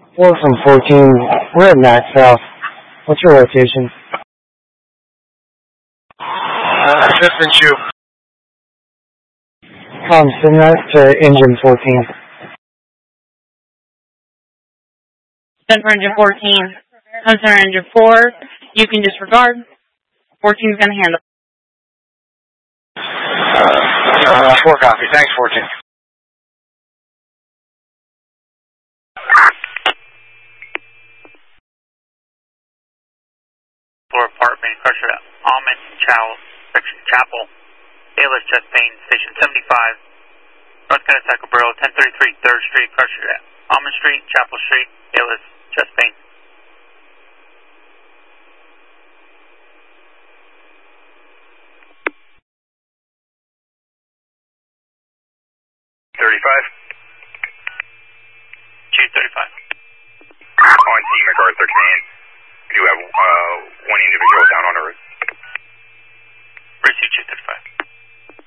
We're from 14. We're at Max House. What's your location? Fifth and Shoe. Send that to engine 14. Send for engine 14. Comes to engine 4. You can disregard. 14 is going to handle. 4 copy. Thanks, 14. Floor apartment, crusher at Almond Section Chapel, Bayless chest pain, station 75, North Carolina Taco Barrel, 1033 3rd Street, crusher at Almond Street, Chapel Street, Bayless chest pain. Choose 35. On T. MacArthur command. We do have one individual down on the roof. Receive 235.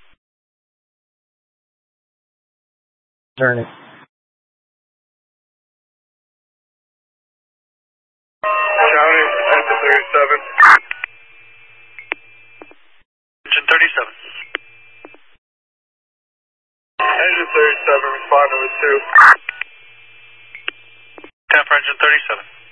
Journey. County, engine 37. Engine 37. Engine 37, responding with 2. 10 for engine 37.